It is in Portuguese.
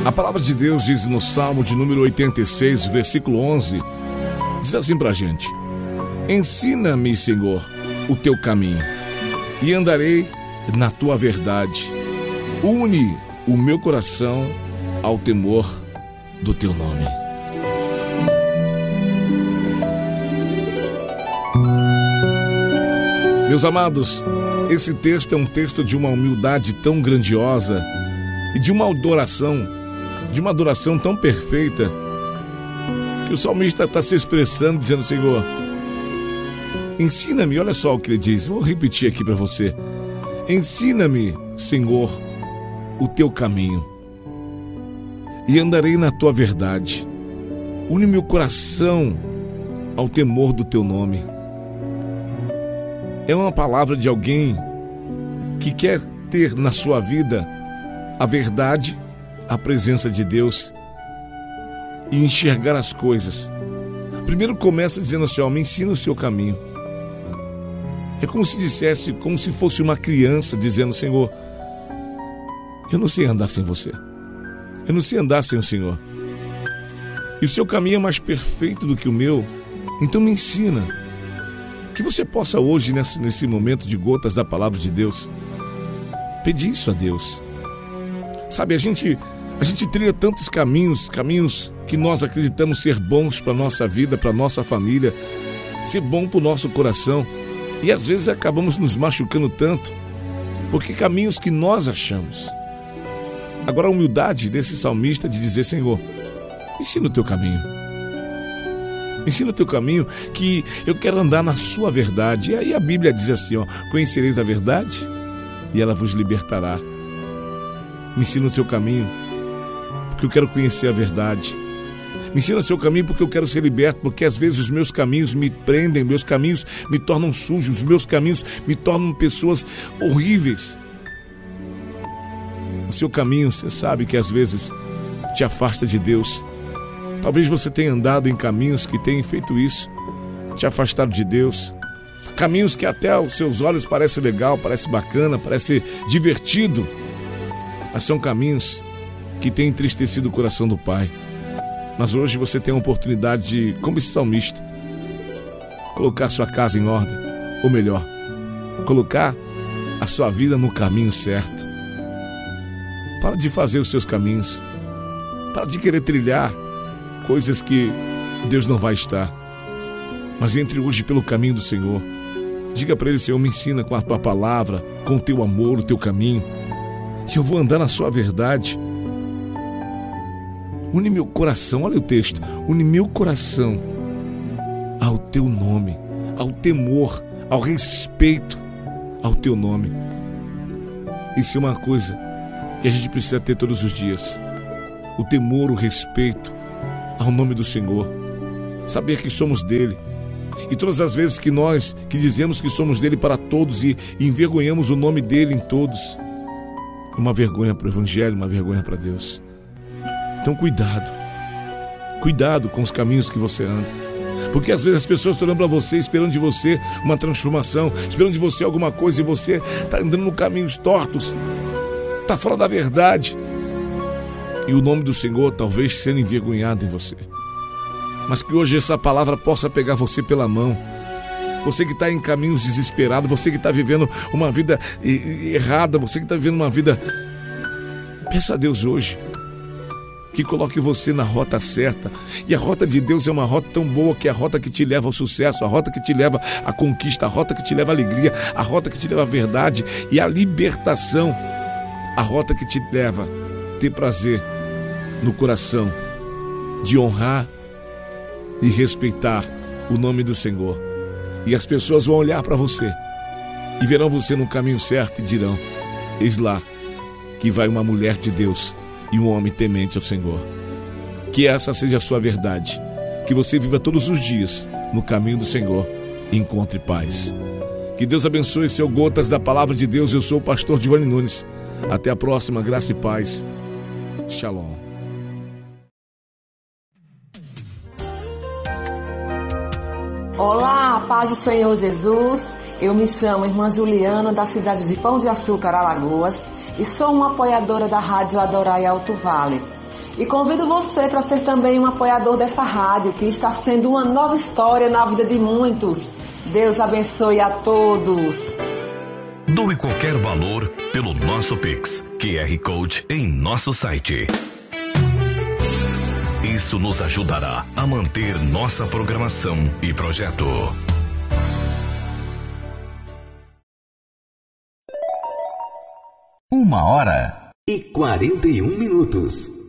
A palavra de Deus diz no Salmo de número 86, versículo 11, diz assim pra gente: ensina-me, Senhor, o teu caminho, e andarei na tua verdade. Une o meu coração ao temor do teu nome. Meus amados, esse texto é um texto de uma humildade tão grandiosa e de uma adoração tão perfeita, que o salmista está se expressando, dizendo: Senhor, ensina-me. Olha só o que ele diz, vou repetir aqui para você: ensina-me, Senhor, o teu caminho, e andarei na tua verdade. Une meu coração ao temor do teu nome. É uma palavra de alguém que quer ter na sua vida a verdade, a presença de Deus e enxergar as coisas. Primeiro começa dizendo assim: ó, me ensina o seu caminho. É como se dissesse, como se fosse uma criança dizendo: Senhor, eu não sei andar sem você, eu não sei andar sem o Senhor, e o seu caminho é mais perfeito do que o meu, então me ensina. Que você possa hoje, nesse momento de gotas da palavra de Deus, pedir isso a Deus. Sabe, a gente trilha tantos caminhos que nós acreditamos ser bons para a nossa vida, para a nossa família, ser bom para o nosso coração, e às vezes acabamos nos machucando tanto, porque caminhos que nós achamos. Agora a humildade desse salmista de dizer: Senhor, ensina o teu caminho. Ensina o teu caminho, que eu quero andar na sua verdade. E aí a Bíblia diz assim, ó: conhecereis a verdade e ela vos libertará. Me ensina o seu caminho, porque eu quero conhecer a verdade. Me ensina o seu caminho, porque eu quero ser liberto, porque às vezes os meus caminhos me prendem, meus caminhos me tornam sujos, os meus caminhos me tornam pessoas horríveis. O seu caminho, você sabe que às vezes te afasta de Deus. Talvez você tenha andado em caminhos que tenham feito isso, te afastado de Deus. Caminhos que até aos seus olhos parece legal, parece bacana, parece divertido, mas são caminhos que têm entristecido o coração do Pai. Mas hoje você tem a oportunidade de, como esse salmista, colocar sua casa em ordem, ou melhor, colocar a sua vida no caminho certo. Para de fazer os seus caminhos, para de querer trilhar coisas que Deus não vai estar, mas entre hoje pelo caminho do Senhor. Diga para Ele: Senhor, me ensina com a tua palavra, com o teu amor, o teu caminho, e eu vou andar na sua verdade. Une meu coração, olha o texto: une meu coração ao teu nome, ao temor, ao respeito ao teu nome. Isso é uma coisa que a gente precisa ter todos os dias: o temor, o respeito ao nome do Senhor, saber que somos dele. E todas as vezes que nós que dizemos que somos dele para todos e envergonhamos o nome dele em todos, uma vergonha para o Evangelho, uma vergonha para Deus. Então cuidado com os caminhos que você anda, porque às vezes as pessoas estão olhando para você, esperando de você uma transformação, esperando de você alguma coisa, e você está andando em caminhos tortos, está fora da verdade, e o nome do Senhor talvez sendo envergonhado em você. Mas que hoje essa palavra possa pegar você pela mão. Você que está em caminhos desesperados, você que está vivendo uma vida errada, você que está vivendo uma vida... Peça a Deus hoje que coloque você na rota certa. E a rota de Deus é uma rota tão boa, que é a rota que te leva ao sucesso, a rota que te leva à conquista, a rota que te leva à alegria, a rota que te leva à verdade e à libertação, a rota que te leva a ter prazer no coração de honrar e respeitar o nome do Senhor. E as pessoas vão olhar para você e verão você no caminho certo e dirão: eis lá que vai uma mulher de Deus e um homem temente ao Senhor. Que essa seja a sua verdade, que você viva todos os dias no caminho do Senhor e encontre paz. Que Deus abençoe seu Gotas da Palavra de Deus. Eu sou o pastor Giovanni Nunes. Até a próxima, graça e paz. Shalom. Olá, paz do Senhor Jesus. Eu me chamo Irmã Juliana, da cidade de Pão de Açúcar, Alagoas, e sou uma apoiadora da Rádio Adorai Alto Vale. E convido você para ser também um apoiador dessa rádio, que está sendo uma nova história na vida de muitos. Deus abençoe a todos. Doe qualquer valor pelo nosso Pix, QR Code em nosso site. Isso nos ajudará a manter nossa programação e projeto. 1h41.